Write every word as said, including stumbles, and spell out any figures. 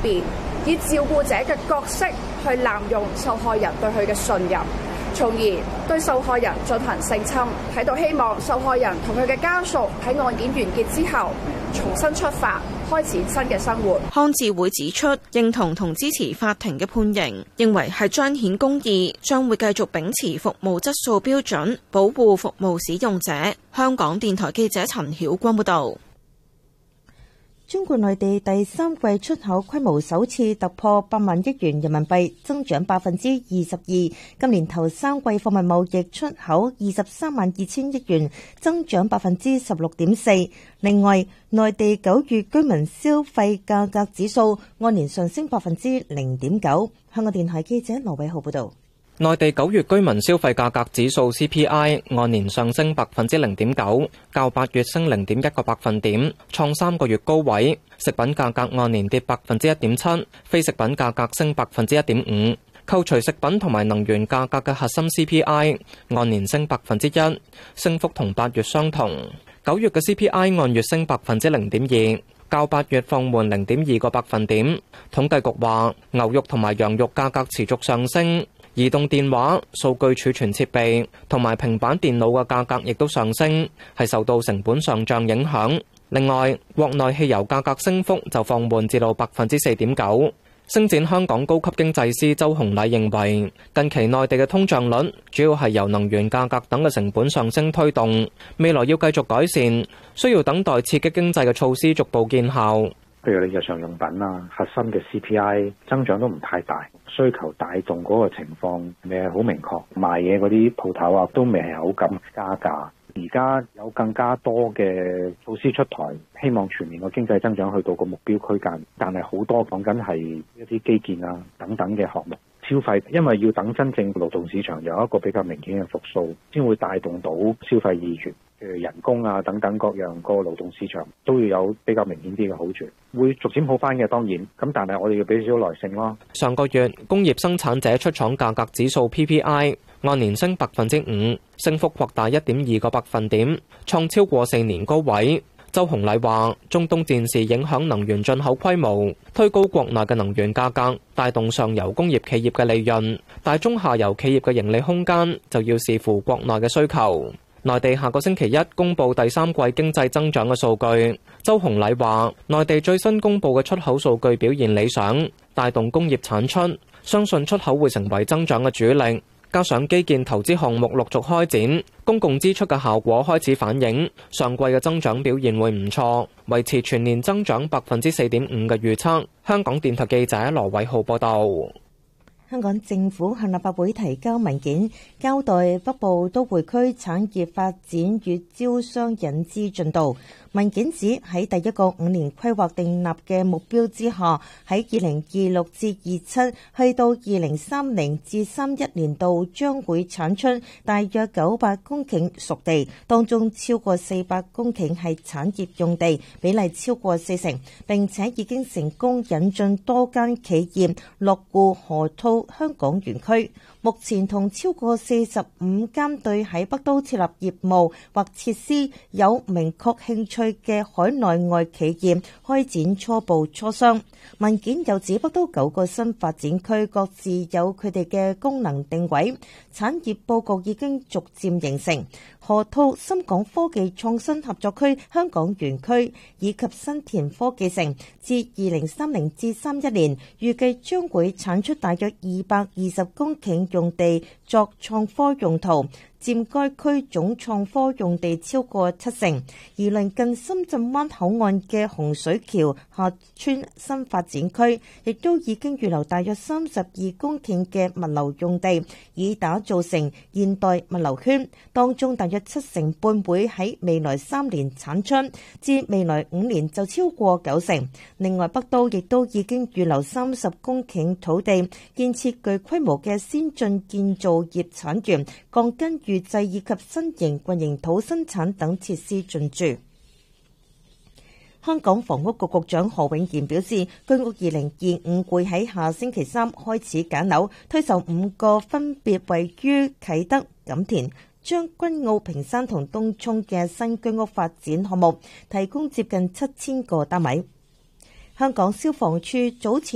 邊，以照顧者嘅角色去濫用受害人對佢嘅信任，從而對受害人進行性侵。喺度希望受害人同佢嘅家屬喺案件完結之後重新出發，開始新嘅生活。 康智會指出，認同同支持法庭嘅判刑，認為係彰顯公義，將會繼續秉持服務質素標準，保護服務使用者。香港電台記者陳曉君報道。 中國內地第三季出口規模首次突破百萬億元人民幣，增長百分之二十二。今年頭三季貨物貿易出口二十三萬二千億元，增長百分之十六點四。另外，內地九月居民消費價格指數按年上升百分之零點九。香港電台記者羅偉浩報道。 內地九月居民消費價格指數 C P I 按年上升百分之零點九，較八月升零點一個百分點，創三個月高位。食品價格按年跌百分之一點七，非食品價格升百分之一點五。扣除食品同埋能源價格嘅核心 C P I 按年升百分之一，升幅同八月相同。九月嘅 C P I 按月升百分之零點二，較八月放緩零點二個百分點。統計局話，牛肉同埋羊肉價格持續上升。移動電話、數據儲存設備同埋平板電腦嘅價格亦都上升，係受到成本上漲影響。另外，國內汽油價格升幅就放緩至到百分之四點九。星展香港高級經濟師周洪禮認為，近期內地嘅通脹率主要係由能源價格等嘅成本上升推動，未來要繼續改善，需要等待刺激經濟嘅措施逐步見效。 譬如你日常用品啊，核心嘅 C P I 增長都唔太大，需求帶動嗰個情況未係好明確，賣嘢嗰啲鋪頭啊都未係好敢加價。而家有更加多嘅措施出台，希望全年個經濟增長去到個目標區間，但係好多講緊係一啲基建啊等等嘅項目。消費因為要等真正勞動市場有一個比較明顯嘅復甦，先會帶動到消費意願。譬如人工啊等等各樣個勞動市場都要有比較明顯啲嘅好處，會逐漸好翻嘅當然。咁但係我哋要俾少少耐性咯。 上個月工業生產者出廠價格指數 P P I 按年升百分之五，升幅擴大一點二個百分點，創超過四年高位。周洪禮話：中東戰事影響能源進口規模，推高國內嘅能源價格，帶動上游工業企業嘅利潤，但中下游企業嘅盈利空間就要視乎國內嘅需求。內地下個星期一公布第三季經濟增長嘅數據。周洪禮話：內地最新公布嘅出口數據表現理想，帶動工業產出，相信出口會成為增長嘅主力。加上基建投資項目陸續開展，公共支出嘅效果開始反映，上季嘅增長表現會唔錯，維持全年增長百分之四點五嘅預測。香港電台記者羅偉浩報道。 香港政府向立法會提交文件，交代北部都會區產業發展與招商引資進度。文件指喺第一個五年規劃訂立嘅目標之下，喺二零二六至二七去到二零三零至三一年度將會產出大約九百公頃熟地，當中超過四百公頃係產業用地，比例超過四成，並且已經成功引進多間企業落戶河套香港園區。目前同超過四十五間對喺北都設立業務或設施有明確興趣嘅海內外企業開展初步磋商。文件又指北都九個新發展區各自有佢哋嘅功能定位，產業佈局已經逐漸形成。河套深港科技創新合作區香港園區以及新田科技城，至二零三零至三一年預計將會產出大約二百二十公頃用地作創科用途，佔該區總創科用地超過七成。而鄰近深圳灣口岸嘅洪水橋廈村新發展區，亦都已經預留大約三十二公頃嘅物流用地，以打造成現代物流圈，當中大約七成半會喺未來三年產出，至未來五年就超過九成。另外，北都亦都已經預留三十公頃土地，建設具規模嘅先進建造業產園、鋼筋預製以及新型混凝土生產等設施進駐。香港房屋局局長何永賢表示，居屋二零二五會喺下星期三開始揀樓，推售五個分別位於啟德、錦田、將軍澳、屏山同東涌嘅新居屋發展項目，提供接近七千個單位。香港消防處早前